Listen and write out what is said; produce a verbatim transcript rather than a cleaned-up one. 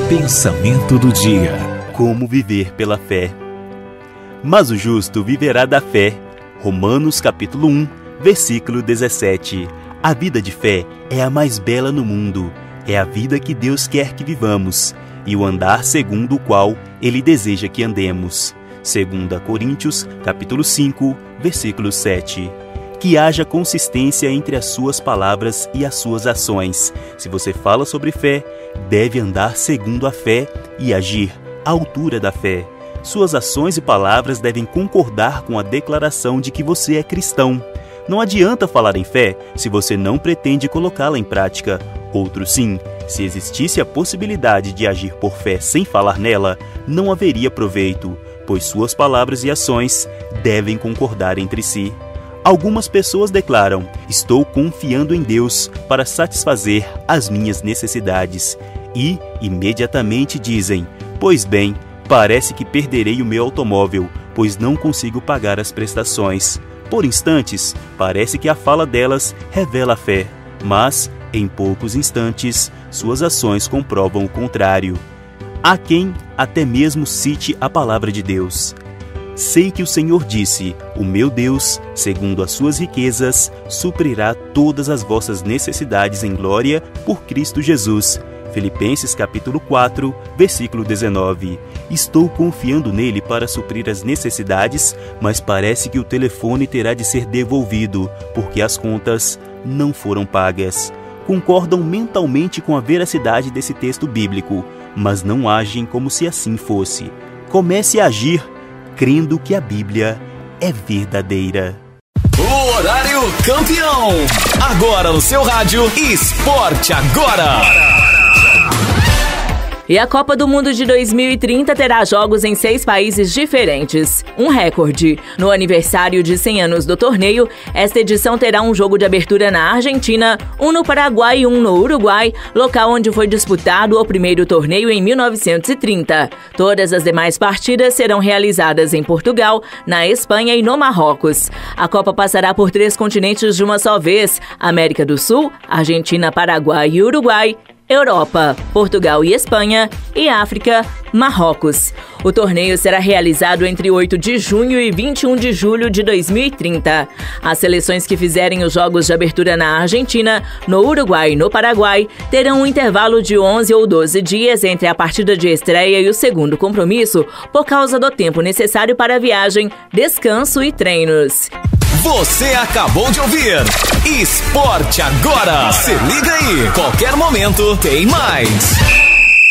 Pensamento do dia. Como viver pela fé. Mas o justo viverá da fé. Romanos capítulo um, versículo dezessete. A vida de fé é a mais bela no mundo. É a vida que Deus quer que vivamos e o andar segundo o qual Ele deseja que andemos. Segunda Coríntios capítulo cinco, versículo sete. Que haja consistência entre as suas palavras e as suas ações. Se você fala sobre fé, deve andar segundo a fé e agir à altura da fé. Suas ações e palavras devem concordar com a declaração de que você é cristão. Não adianta falar em fé se você não pretende colocá-la em prática. Outro sim, se existisse a possibilidade de agir por fé sem falar nela, não haveria proveito, pois suas palavras e ações devem concordar entre si. Algumas pessoas declaram: estou confiando em Deus para satisfazer as minhas necessidades. E, imediatamente dizem: pois bem, parece que perderei o meu automóvel, pois não consigo pagar as prestações. Por instantes, parece que a fala delas revela a fé, mas, em poucos instantes, suas ações comprovam o contrário. Há quem até mesmo cite a palavra de Deus. Sei que o Senhor disse: o meu Deus, segundo as suas riquezas, suprirá todas as vossas necessidades em glória por Cristo Jesus. Filipenses capítulo quatro, versículo dezenove. Estou confiando nele para suprir as necessidades, mas parece que o telefone terá de ser devolvido, porque as contas não foram pagas. Concordam mentalmente com a veracidade desse texto bíblico, mas não agem como se assim fosse. Comece a agir crendo que a Bíblia é verdadeira. O horário campeão. Agora no seu rádio, Esporte Agora. E a Copa do Mundo de dois mil e trinta terá jogos em seis países diferentes. Um recorde. No aniversário de cem anos do torneio, esta edição terá um jogo de abertura na Argentina, um no Paraguai e um no Uruguai, local onde foi disputado o primeiro torneio em mil novecentos e trinta. Todas as demais partidas serão realizadas em Portugal, na Espanha e no Marrocos. A Copa passará por três continentes de uma só vez: América do Sul, Argentina, Paraguai e Uruguai, Europa, Portugal e Espanha, e África, Marrocos. O torneio será realizado entre oito de junho e vinte e um de julho de dois mil e trinta. As seleções que fizerem os jogos de abertura na Argentina, no Uruguai e no Paraguai terão um intervalo de onze ou doze dias entre a partida de estreia e o segundo compromisso, por causa do tempo necessário para a viagem, descanso e treinos. Você acabou de ouvir Esporte Agora. Se liga aí, qualquer momento tem mais.